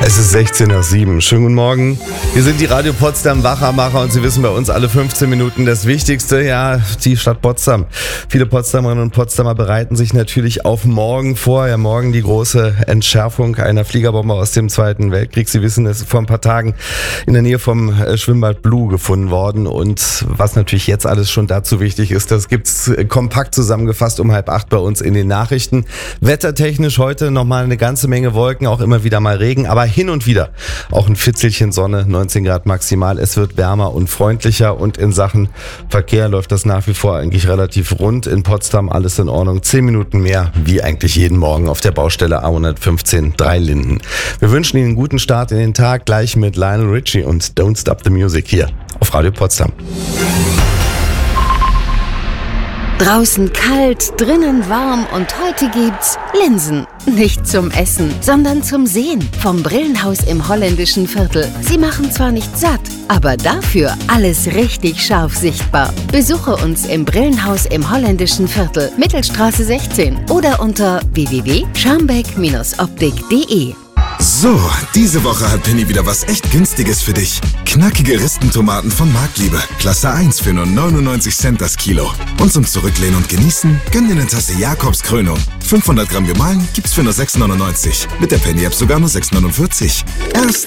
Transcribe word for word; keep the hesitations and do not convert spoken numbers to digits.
Es ist sechzehn nach sieben. Schönen guten Morgen. Wir sind die Radio Potsdam Wachermacher und Sie wissen bei uns alle fünfzehn Minuten das Wichtigste. Ja, die Stadt Potsdam. Viele Potsdamerinnen und Potsdamer bereiten sich natürlich auf morgen vor. Ja, morgen die große Entschärfung einer Fliegerbombe aus dem Zweiten Weltkrieg. Sie wissen, es ist vor ein paar Tagen in der Nähe vom Schwimmbad Blue gefunden worden. Und was natürlich jetzt alles schon dazu wichtig ist, das gibt's kompakt zusammengefasst um halb acht bei uns in den Nachrichten. Wettertechnisch heute nochmal eine ganze Menge Wolken, auch immer wieder mal Regen, aber hin und wieder auch ein Fitzelchen Sonne, neunzehn Grad maximal. Es wird wärmer und freundlicher und in Sachen Verkehr läuft das nach wie vor eigentlich relativ rund. In Potsdam alles in Ordnung. Zehn Minuten mehr, wie eigentlich jeden Morgen auf der Baustelle A hundertfünfzehn drei Linden. Wir wünschen Ihnen einen guten Start in den Tag, gleich mit Lionel Richie und Don't Stop the Music hier auf Radio Potsdam. Draußen kalt, drinnen warm und heute gibt's Linsen. Nicht zum Essen, sondern zum Sehen. Vom Brillenhaus im holländischen Viertel. Sie machen zwar nicht satt, aber dafür alles richtig scharf sichtbar. Besuche uns im Brillenhaus im holländischen Viertel, Mittelstraße sechzehn oder unter w w w punkt scharmbeck optik punkt de. So, diese Woche hat Penny wieder was echt Günstiges für dich. Knackige Ristentomaten von Marktliebe. Klasse eins für nur neunundneunzig Cent das Kilo. Und zum Zurücklehnen und Genießen, gönn dir eine Tasse Jakobs Krönung. fünfhundert Gramm gemahlen gibt's für nur sechs neunundneunzig. Mit der Penny-App sogar nur sechs neunundvierzig. Erst